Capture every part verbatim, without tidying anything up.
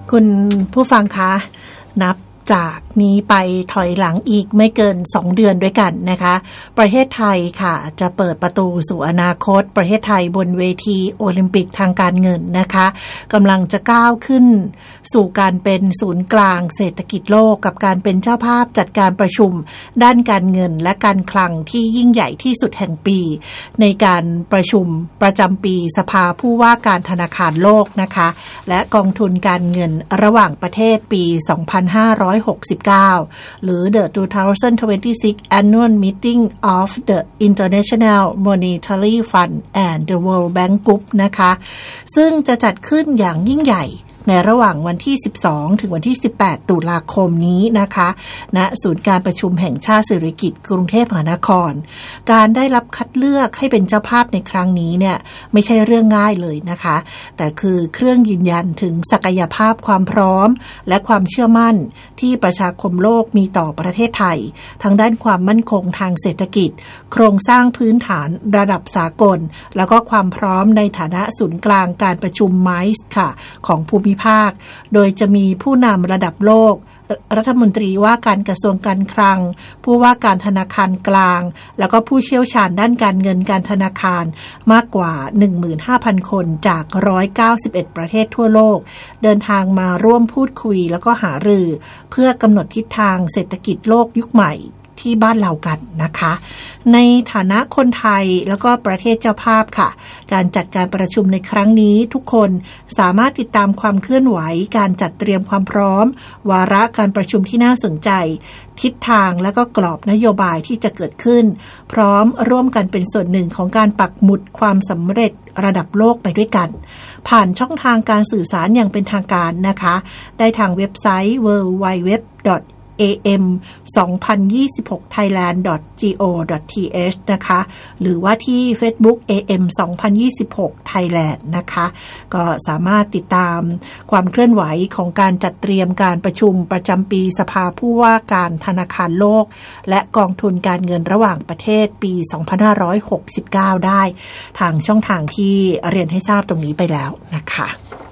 คุณผู้ฟังคะนับจากนี้ไปถอยหลังอีกไม่เกินสองเดือนด้วยกันนะคะประเทศไทยค่ะจะเปิดประตูสู่อนาคตประเทศไทยบนเวทีโอลิมปิกทางการเงินนะคะกำลังจะก้าวขึ้นสู่การเป็นศูนย์กลางเศรษฐกิจโลกกับการเป็นเจ้าภาพจัดการประชุมด้านการเงินและการคลังที่ยิ่งใหญ่ที่สุดแห่งปีในการประชุมประจำปีสภาผู้ว่าการธนาคารโลกนะคะและกองทุนการเงินระหว่างประเทศปีสองพันห้าร้อยหกสิบเก้าหรือ The สองพันยี่สิบหก Annual Meeting of the International Monetary Fund and the World Bank Group นะคะซึ่งจะจัดขึ้นอย่างยิ่งใหญ่ในระหว่างวันที่สิบสองถึงวันที่สิบแปดตุลาคมนี้นะคะณศูนย์การประชุมแห่งชาติสิริกิติ์กรุงเทพมหานครการได้รับคัดเลือกให้เป็นเจ้าภาพในครั้งนี้เนี่ยไม่ใช่เรื่องง่ายเลยนะคะแต่คือเครื่องยืนยันถึงศักยภาพความพร้อมและความเชื่อมั่นที่ประชาคมโลกมีต่อประเทศไทยทั้งด้านความมั่นคงทางเศรษฐกิจโครงสร้างพื้นฐานระดับสากลแล้วก็ความพร้อมในฐานะศูนย์กลางการประชุมไมซ์ค่ะของภูมิภาคโดยจะมีผู้นำระดับโลกรัฐมนตรีว่าการกระทรวงการคลังผู้ว่าการธนาคารกลางแล้วก็ผู้เชี่ยวชาญด้านการเงินการธนาคารมากกว่า หนึ่งหมื่นห้าพัน คนจากหนึ่งร้อยเก้าสิบเอ็ดประเทศทั่วโลกเดินทางมาร่วมพูดคุยแล้วก็หารือเพื่อกำหนดทิศทางเศรษฐกิจโลกยุคใหม่ที่บ้านเรากันนะคะในฐานะคนไทยแล้วก็ประเทศเจ้าภาพค่ะการจัดการประชุมในครั้งนี้ทุกคนสามารถติดตามความเคลื่อนไหวการจัดเตรียมความพร้อมวาระการประชุมที่น่าสนใจทิศทางและก็กรอบนโยบายที่จะเกิดขึ้นพร้อมร่วมกันเป็นส่วนหนึ่งของการปักหมุดความสำเร็จระดับโลกไปด้วยกันผ่านช่องทางการสื่อสารอย่างเป็นทางการนะคะได้ทางเว็บไซต์ ดับเบิลยู ดับเบิลยู ดับเบิลยู ดอท เอ เอ็ม สองพันยี่สิบหก ไทยแลนด์ ดอท จี โอ ดอท ที เอช นะคะหรือว่าที่ Facebook เอ เอ็ม สองพันยี่สิบหก Thailand นะคะก็สามารถติดตามความเคลื่อนไหวของการจัดเตรียมการประชุมประจำปีสภาผู้ว่าการธนาคารโลกและกองทุนการเงินระหว่างประเทศปีสองพันห้าร้อยหกสิบเก้าได้ทางช่องทางที่เรียนให้ทราบตรงนี้ไปแล้วนะคะ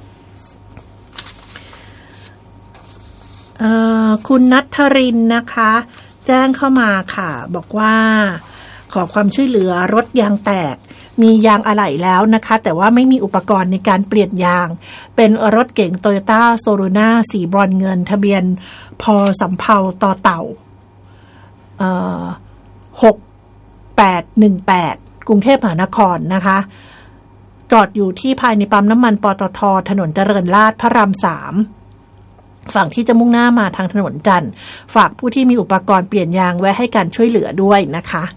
คุณณัฐรินทร์นะคะแจ้งเข้ามาค่ะบอกว่าขอความช่วยเหลือรถยางแตกมียางอะไหล่แล้วนะคะแต่ว่าไม่มีอุปกรณ์ในการเปลี่ยนยางเป็นรถเก๋ง Toyota Soruna สีบรอนซ์เงินทะเบียนพสำเภาต่อเต่าเอ่อหกแปดหนึ่งแปดกรุงเทพมหานครนะคะจอดอยู่ที่ภายในปั๊มน้ำมันปตท.ถนนเจริญราษฎร์พระรามสามฝั่งที่จะมุ่งหน้ามาทางถนนจันทร์ฝากผู้ที่มีอุปกรณ์เปลี่ยนยางไว้ให้การช่วยเหลือด้วยนะคะ